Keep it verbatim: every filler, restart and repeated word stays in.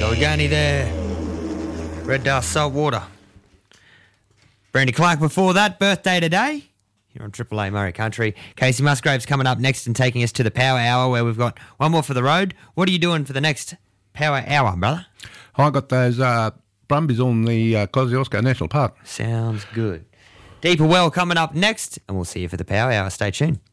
Galagani there. Red Dust, Salt Water. Brandy Clark before that, birthday today. Here on Triple A Murray Country. Casey Musgrave's coming up next and taking us to the Power Hour where we've got one more for the road. What are you doing for the next Power Hour, brother? I got those uh, Brumbies on the uh, Kosciuszko National Park. Sounds good. Deeper Well coming up next, and we'll see you for the Power Hour. Stay tuned.